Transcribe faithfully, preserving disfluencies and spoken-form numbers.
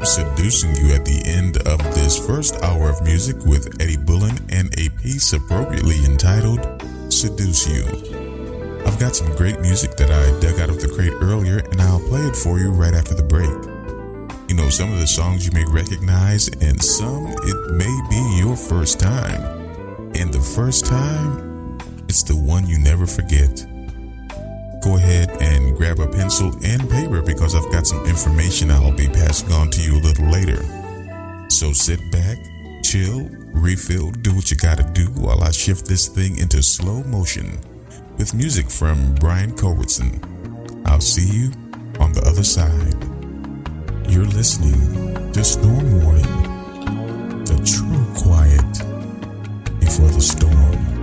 seducing you at the end of this first hour of music with Eddie Bullen and a piece appropriately entitled Seduce You. I've got some great music that I dug out of the crate earlier, and I'll play it for you right after the break. You know, some of the songs you may recognize, and some it may be your first time. And the first time, it's the one you never forget. Go ahead and grab a pencil and paper because I've got some information I'll be passing on to you a little later. So sit back, chill, refill, do what you gotta do while I shift this thing into slow motion with music from Brian Culbertson. I'll see you on the other side. You're listening to Storm Warning, the true quiet before the storm.